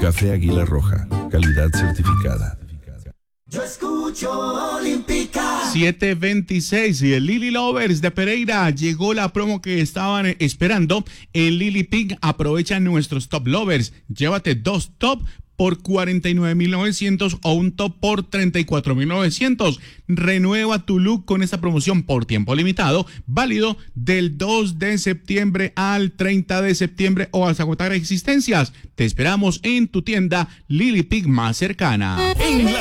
Café Águila Roja, calidad certificada. Yo escucho Olímpica. 7:26 y el Lily Lovers de Pereira llegó la promo que estaban esperando. En Lily Pink aprovecha nuestros top lovers. Llévate 2 top por 49.900 o un top por 34.900. Renueva tu look con esta promoción por tiempo limitado, válido del 2 de septiembre al 30 de septiembre o hasta agotar existencias. Te esperamos en tu tienda Lily Pink más cercana. En la